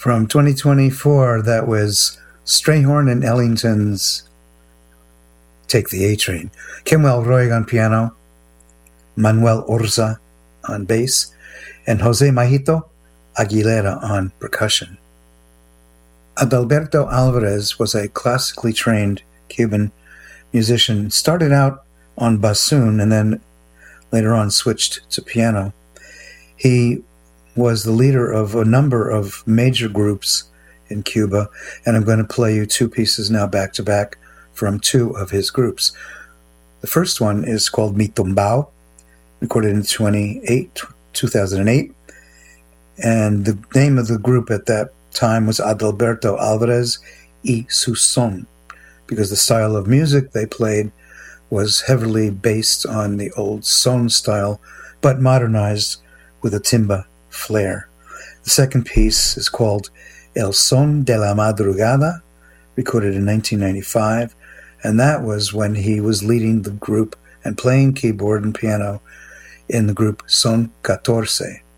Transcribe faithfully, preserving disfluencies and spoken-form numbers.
From twenty twenty-four, that was Strayhorn and Ellington's Take the A Train. Kemuel Roig on piano, Manuel Orza on bass, and Jose Majito Aguilera on percussion. Adalberto Alvarez was a classically trained Cuban musician, started out on bassoon and then later on switched to piano. He was the leader of a number of major groups in Cuba, and I'm going to play you two pieces now back to back from two of his groups. The first one is called Mi Tumbao, recorded in two thousand eight, and the name of the group at that time was Adalberto Alvarez y su Son, because the style of music they played was heavily based on the old son style, but modernized with a timba flair. The second piece is called El Son de la Madrugada, recorded in nineteen ninety-five, and that was when he was leading the group and playing keyboard and piano in the group Son catorce.